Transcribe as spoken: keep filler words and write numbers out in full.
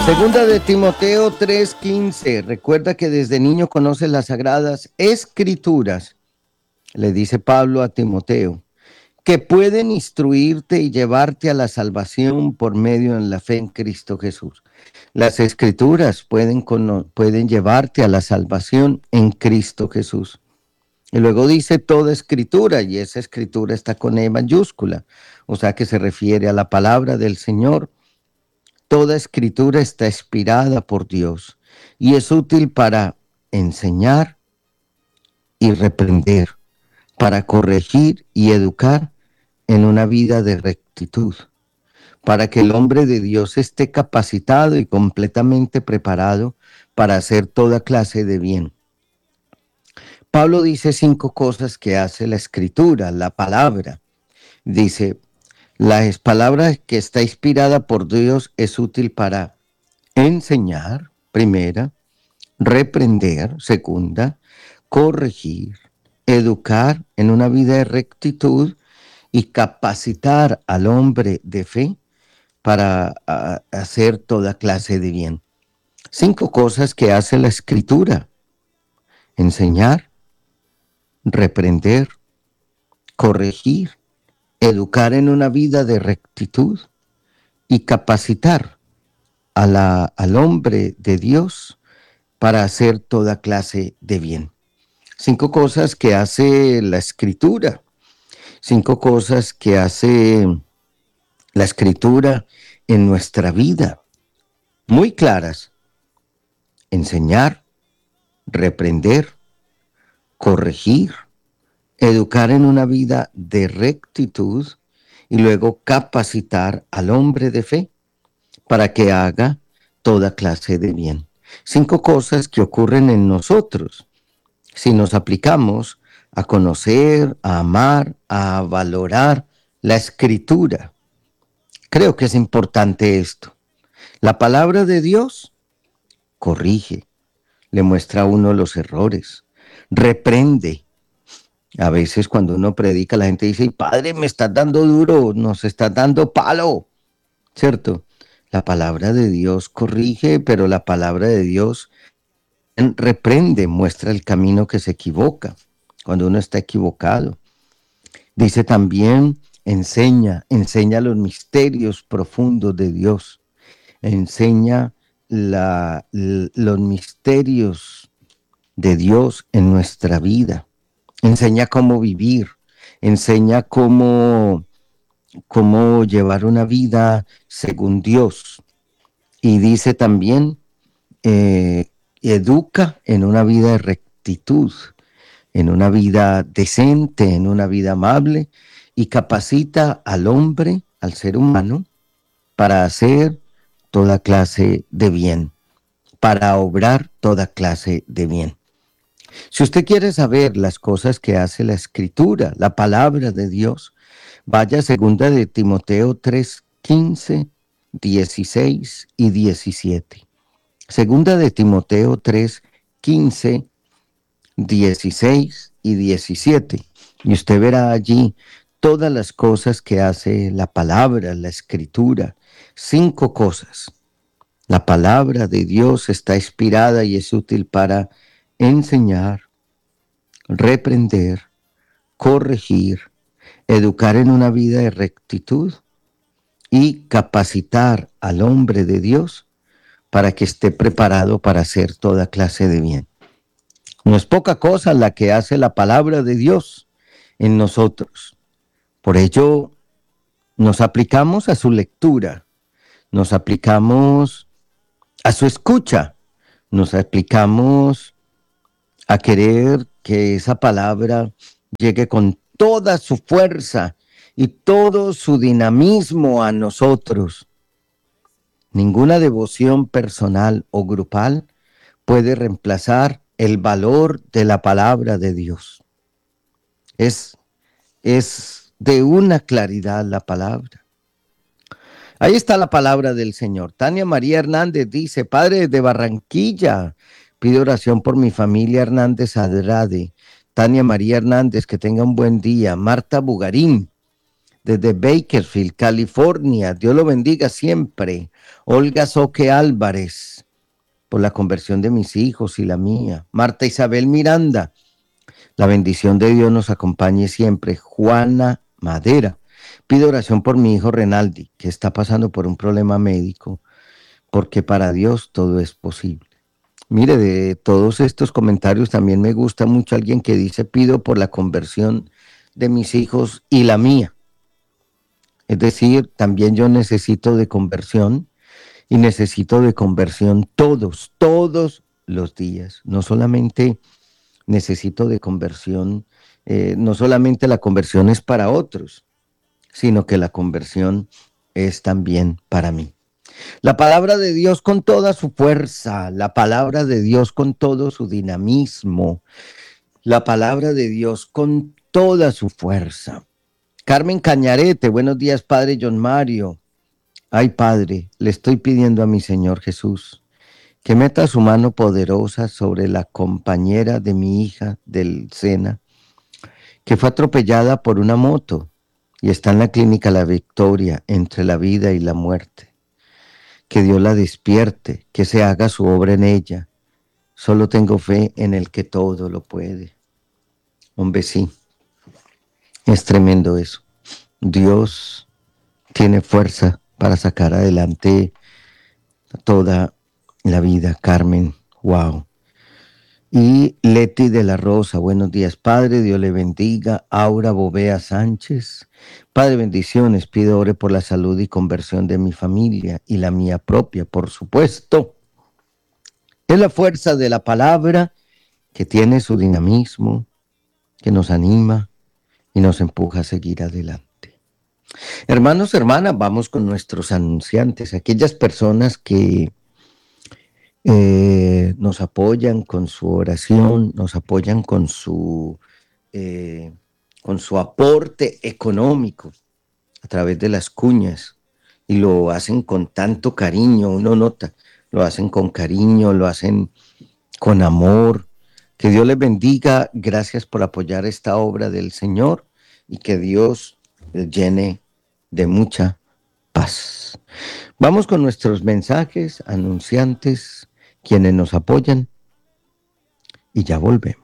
Segunda de Timoteo tres quince. Recuerda que desde niño conoces las sagradas escrituras, le dice Pablo a Timoteo, que pueden instruirte y llevarte a la salvación por medio de la fe en Cristo Jesús. Las escrituras pueden, pueden llevarte a la salvación en Cristo Jesús. Y luego dice toda escritura, y esa escritura está con E mayúscula, o sea que se refiere a la palabra del Señor. Toda escritura está inspirada por Dios y es útil para enseñar y reprender, para corregir y educar en una vida de rectitud, para que el hombre de Dios esté capacitado y completamente preparado para hacer toda clase de bien. Pablo dice cinco cosas que hace la escritura, la palabra. Dice, la palabra que está inspirada por Dios es útil para enseñar, primera, reprender, segunda, corregir, educar en una vida de rectitud y capacitar al hombre de fe para a, hacer toda clase de bien. Cinco cosas que hace la escritura: enseñar, reprender, corregir, educar en una vida de rectitud y capacitar a la, al hombre de Dios para hacer toda clase de bien. Cinco cosas que hace la escritura, cinco cosas que hace la escritura en nuestra vida, muy claras: enseñar, reprender, corregir, educar en una vida de rectitud y luego capacitar al hombre de fe para que haga toda clase de bien. Cinco cosas que ocurren en nosotros si nos aplicamos a conocer, a amar, a valorar la escritura. Creo que es importante esto. La palabra de Dios corrige, le muestra a uno los errores, reprende. A veces cuando uno predica, la gente dice, padre, me estás dando duro, nos estás dando palo, ¿cierto? La palabra de Dios corrige, pero la palabra de Dios reprende, muestra el camino que se equivoca, cuando uno está equivocado. Dice también, enseña, enseña los misterios profundos de Dios, enseña la, los misterios de Dios en nuestra vida, enseña cómo vivir, enseña cómo, cómo llevar una vida según Dios. Y dice también, eh, educa en una vida de rectitud, en una vida decente, en una vida amable, y capacita al hombre, al ser humano, para hacer toda clase de bien, para obrar toda clase de bien. Si usted quiere saber las cosas que hace la escritura, la palabra de Dios, vaya a segunda de Timoteo tres, quince, dieciséis y diecisiete. Segunda de Timoteo tres, quince, dieciséis y diecisiete. Y usted verá allí todas las cosas que hace la palabra, la escritura. Cinco cosas. La palabra de Dios está inspirada y es útil para enseñar, reprender, corregir, educar en una vida de rectitud y capacitar al hombre de Dios para que esté preparado para hacer toda clase de bien. No es poca cosa la que hace la palabra de Dios en nosotros. Por ello, nos aplicamos a su lectura, nos aplicamos a su escucha, nos aplicamos a querer que esa palabra llegue con toda su fuerza y todo su dinamismo a nosotros. Ninguna devoción personal o grupal puede reemplazar el valor de la palabra de Dios. Es, es de una claridad la palabra. Ahí está la palabra del Señor. Tania María Hernández dice, padre de Barranquilla, pide oración por mi familia Hernández Adrade. Tania María Hernández, que tenga un buen día. Marta Bugarín desde Bakersfield, California. Dios lo bendiga siempre. Olga Soque Álvarez, por la conversión de mis hijos y la mía. Marta Isabel Miranda, la bendición de Dios nos acompañe siempre. Juana Madera, pido oración por mi hijo Renaldi, que está pasando por un problema médico, porque para Dios todo es posible. Mire, de todos estos comentarios también me gusta mucho alguien que dice, pido por la conversión de mis hijos y la mía. Es decir, también yo necesito de conversión y necesito de conversión todos, todos los días. No solamente necesito de conversión, eh, no solamente la conversión es para otros, sino que la conversión es también para mí. La palabra de Dios con toda su fuerza, la palabra de Dios con todo su dinamismo, la palabra de Dios con toda su fuerza. Carmen Cañarete, buenos días, Padre John Mario. Ay, Padre, le estoy pidiendo a mi Señor Jesús que meta su mano poderosa sobre la compañera de mi hija del Sena, que fue atropellada por una moto y está en la clínica La Victoria, entre la vida y la muerte. Que Dios la despierte, que se haga su obra en ella. Solo tengo fe en el que todo lo puede. Hombre, sí, es tremendo eso. Dios tiene fuerza para sacar adelante toda la vida, Carmen. Wow. Y Leti de la Rosa, buenos días, Padre, Dios le bendiga. Aura Bovea Sánchez, Padre, bendiciones, pido ore por la salud y conversión de mi familia y la mía propia, por supuesto. Es la fuerza de la palabra que tiene su dinamismo, que nos anima y nos empuja a seguir adelante. Hermanos, hermanas, vamos con nuestros anunciantes, aquellas personas que eh, nos apoyan con su oración, nos apoyan con su, eh, con su aporte económico a través de las cuñas y lo hacen con tanto cariño, uno nota, lo hacen con cariño, lo hacen con amor. Que Dios les bendiga, gracias por apoyar esta obra del Señor y que Dios les llene de mucha paz. Vamos con nuestros mensajes, anunciantes, quienes nos apoyan y ya volvemos.